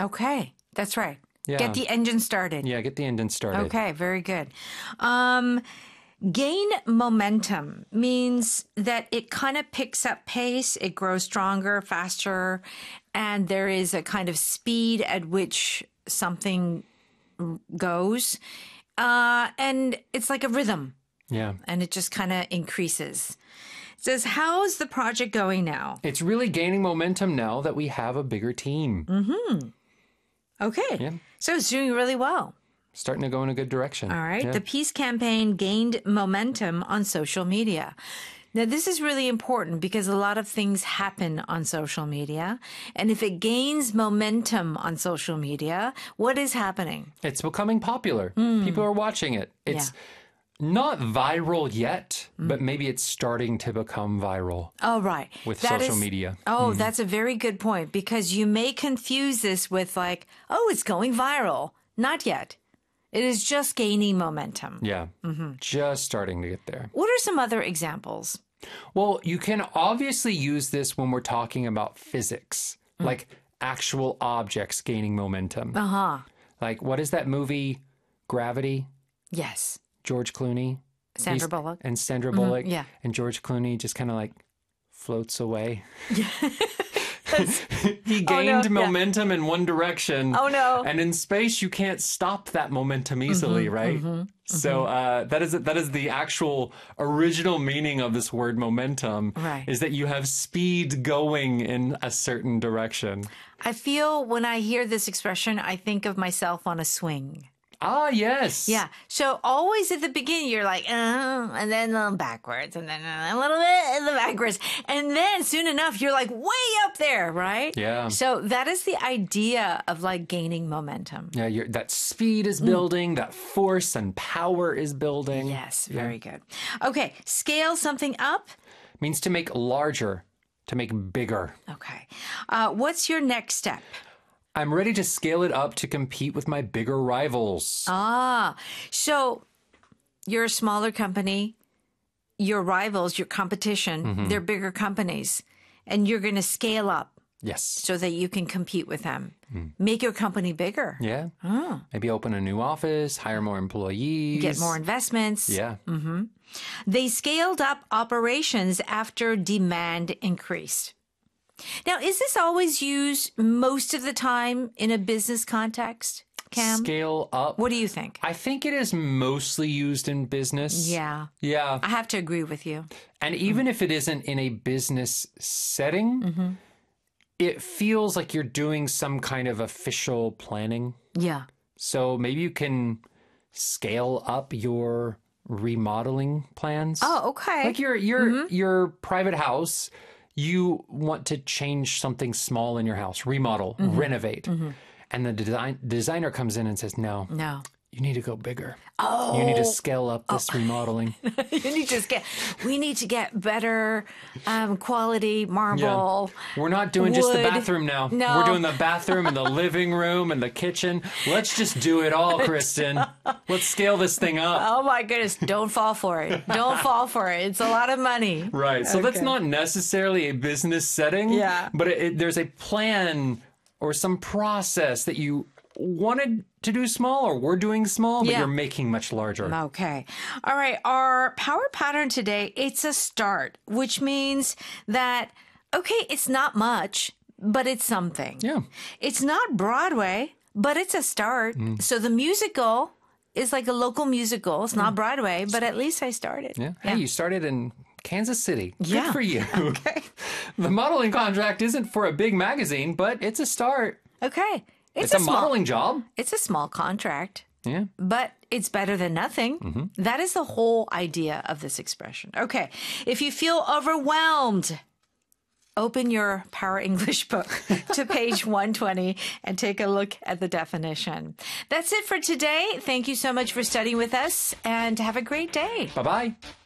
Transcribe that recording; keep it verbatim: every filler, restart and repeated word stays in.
Okay, that's right. Yeah. Get the engine started. Yeah, get the engine started. Okay, very good. Um, gain momentum means that it kind of picks up pace, it grows stronger, faster, and there is a kind of speed at which something goes. Uh, and it's like a rhythm, Yeah. and it just kind of increases. It says, how's the project going now? It's really gaining momentum now that we have a bigger team. Mm-hmm. Okay. Yeah. So it's doing really well. Starting to go in a good direction. All right. Yeah. The peace campaign gained momentum on social media. Now, this is really important because a lot of things happen on social media. And if it gains momentum on social media, what is happening? It's becoming popular. People are watching it. It's not viral yet, but maybe it's starting to become viral Oh, right. with That social is- media. Oh, that's a very good point because you may confuse this with like, oh, it's going viral. Not yet. It is just gaining momentum. Yeah. Just starting to get there. What are some other examples? Well, you can obviously use this when we're talking about physics, like actual objects gaining momentum. Uh-huh. Like, what is that movie, Gravity? Yes. George Clooney. Sandra He's- Bullock. And Sandra Bullock. yeah. And George Clooney just kind of like floats away. Yes. He Oh, no, gained yeah. momentum in one direction. Oh, no. And in space, you can't stop that momentum easily, right? So uh, that is that is the actual original meaning of this word momentum. Right. Is that you have speed going in a certain direction. I feel when I hear this expression, I think of myself on a swing. Ah, yes. Yeah. So always at the beginning, you're like, uh, and then uh, backwards, and then uh, a little bit in the backwards. And then soon enough, you're like way up there, right? Yeah. So that is the idea of like gaining momentum. Yeah, you're, that speed is building, that force and power is building. Yes. Very good. Okay. Scale something up. Means to make larger, to make bigger. Okay. Uh, what's your next step? I'm ready to scale it up to compete with my bigger rivals. Ah, so you're a smaller company, your rivals, your competition, they're bigger companies, and you're going to scale up Yes. so that you can compete with them. Make your company bigger, Yeah. Maybe open a new office, hire more employees. get more investments. Yeah. They scaled up operations after demand increased. Now, is this always used most of the time in a business context, Cam? Scale up. What do you think? I think it is mostly used in business. Yeah, Yeah. I have to agree with you. And even if it isn't in a business setting, it feels like you're doing some kind of official planning. Yeah. So maybe you can scale up your remodeling plans. Oh, okay. Like your your your private house, you want to change something small in your house, remodel, renovate. And the design designer comes in and says, "No, No. you need to go bigger. Oh, you need to scale up this remodeling." you need to just get, we need to get better um, quality marble. We're not doing just the wood. bathroom now. No. We're doing the bathroom and the living room and the kitchen. Let's just do it all, Kristen. Let's scale this thing up. Oh my goodness. Don't fall for it. Don't fall for it. It's a lot of money. Right. So that's Okay. not necessarily a business setting. Yeah. But it, it, there's a plan or some process that you wanted to do small or we're doing small, but Yeah. you're making much larger. Okay. All right. Our power pattern today, it's a start, which means that, okay, it's not much, but it's something. Yeah. It's not Broadway, but it's a start. Mm. So the musical is like a local musical. It's not Broadway, but at least I started. Mm. Yeah. Hey, you started in Kansas City. Yeah. Good for you. Okay. The modeling contract isn't for a big magazine, but it's a start. Okay. It's, It's, a, small, modeling job. It's a small contract, Yeah. but it's better than nothing. Mm-hmm. That is the whole idea of this expression. Okay. If you feel overwhelmed, open your Power English book to page one twenty and take a look at the definition. That's it for today. Thank you so much for studying with us and have a great day. Bye-bye.